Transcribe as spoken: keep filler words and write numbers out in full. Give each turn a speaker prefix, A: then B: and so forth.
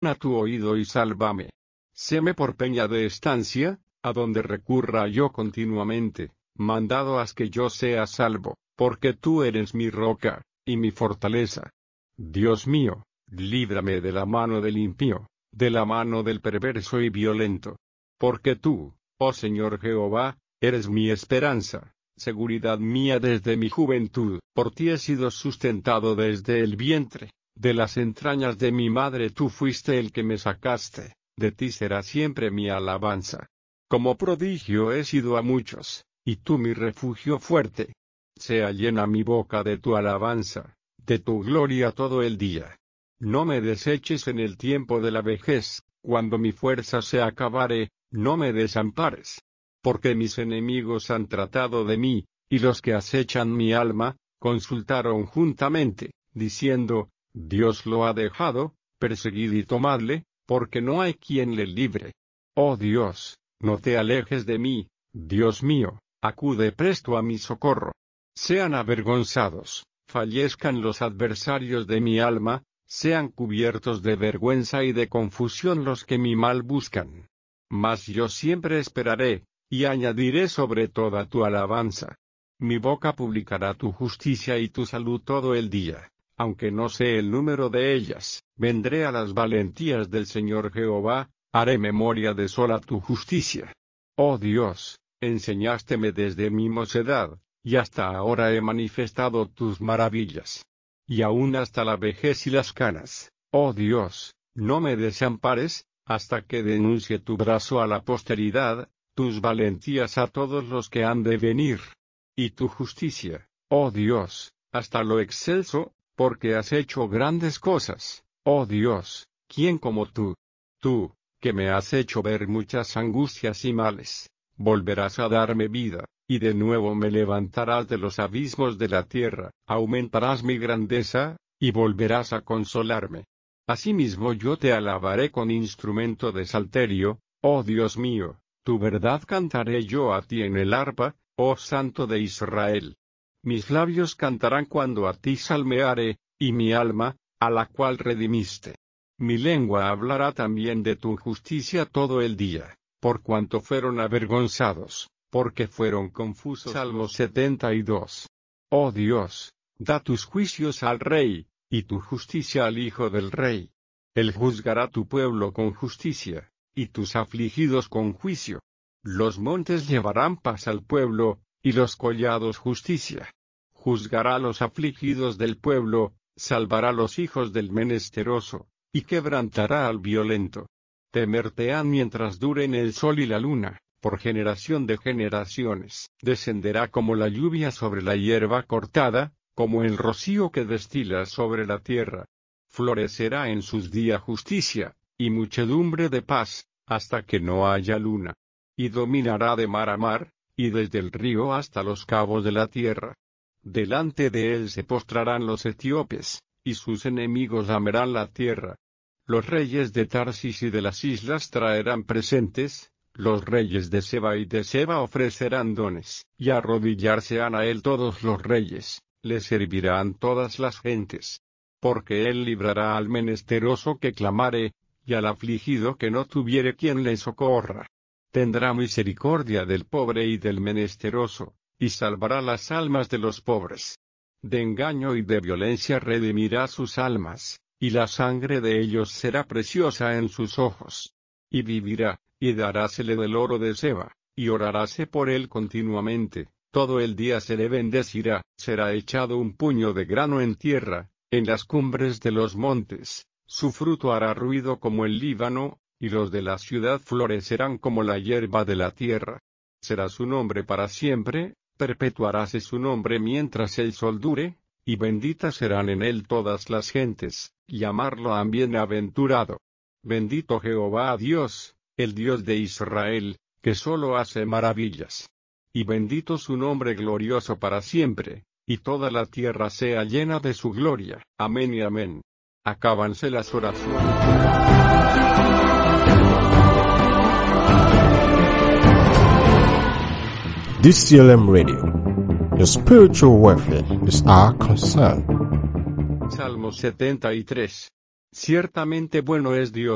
A: a tu oído y sálvame. Séme por peña de estancia, a donde recurra yo continuamente, mandado haz que yo sea salvo, porque tú eres mi roca, y mi fortaleza. Dios mío, líbrame de la mano del impío, de la mano del perverso y violento. Porque tú, oh Señor Jehová, eres mi esperanza, seguridad mía desde mi juventud. Por ti he sido sustentado desde el vientre, de las entrañas de mi madre tú fuiste el que me sacaste, de ti será siempre mi alabanza. Como prodigio he sido a muchos, y tú mi refugio fuerte. Sea llena mi boca de tu alabanza, de tu gloria todo el día. No me deseches en el tiempo de la vejez, cuando mi fuerza se acabare, no me desampares. Porque mis enemigos han tratado de mí, y los que acechan mi alma, consultaron juntamente, diciendo, Dios lo ha dejado, perseguid y tomadle, porque no hay quien le libre. Oh Dios, no te alejes de mí, Dios mío, acude presto a mi socorro. Sean avergonzados, fallezcan los adversarios de mi alma, sean cubiertos de vergüenza y de confusión los que mi mal buscan. Mas yo siempre esperaré, y añadiré sobre toda tu alabanza. Mi boca publicará tu justicia y tu salud todo el día, aunque no sé el número de ellas. Vendré a las valentías del Señor Jehová, haré memoria de sola tu justicia. Oh Dios, enseñásteme desde mi mocedad, y hasta ahora he manifestado tus maravillas. Y aún hasta la vejez y las canas, oh Dios, no me desampares, hasta que denuncie tu brazo a la posteridad, tus valentías a todos los que han de venir. Y tu justicia, oh Dios, hasta lo excelso, porque has hecho grandes cosas, oh Dios, ¿quién como tú? Tú, que me has hecho ver muchas angustias y males, volverás a darme vida, y de nuevo me levantarás de los abismos de la tierra, aumentarás mi grandeza, y volverás a consolarme. Asimismo yo te alabaré con instrumento de salterio, oh Dios mío, tu verdad cantaré yo a ti en el arpa, oh Santo de Israel. Mis labios cantarán cuando a ti salmeare, y mi alma, a la cual redimiste. Mi lengua hablará también de tu justicia todo el día, por cuanto fueron avergonzados, porque fueron confusos. Salmo setenta y dos. Oh Dios, da tus juicios al rey, y tu justicia al hijo del rey. Él juzgará tu pueblo con justicia, y tus afligidos con juicio. Los montes llevarán paz al pueblo, y los collados justicia. Juzgará a los afligidos del pueblo, salvará a los hijos del menesteroso, y quebrantará al violento. Temertean mientras duren el sol y la luna, por generación de generaciones. Descenderá como la lluvia sobre la hierba cortada, como el rocío que destila sobre la tierra. Florecerá en sus días justicia, y muchedumbre de paz, hasta que no haya luna. Y dominará de mar a mar, y desde el río hasta los cabos de la tierra. Delante de él se postrarán los etíopes, y sus enemigos lamerán la tierra. Los reyes de Tarsis y de las islas traerán presentes, los reyes de Seba y de Seba ofrecerán dones, y arrodillarse han a él todos los reyes, le servirán todas las gentes. Porque él librará al menesteroso que clamare, y al afligido que no tuviere quien le socorra. Tendrá misericordia del pobre y del menesteroso, y salvará las almas de los pobres. De engaño y de violencia redimirá sus almas, y la sangre de ellos será preciosa en sus ojos. Y vivirá, y darásele del oro de Seba, y oraráse por él continuamente, todo el día se le bendecirá. Será echado un puño de grano en tierra, en las cumbres de los montes, su fruto hará ruido como el Líbano, y los de la ciudad florecerán como la hierba de la tierra. Será su nombre para siempre, perpetuaráse su nombre mientras el sol dure, y benditas serán en él todas las gentes, llamarlo han bienaventurado. Bendito Jehová Dios, el Dios de Israel, que solo hace maravillas. Y bendito su nombre glorioso para siempre, y toda la tierra sea llena de su gloria. Amén y amén. Acábanse las oraciones.
B: D C L M Radio. Your spiritual welfare is our concern.
A: Salmo setenta y tres. Ciertamente bueno es Dios.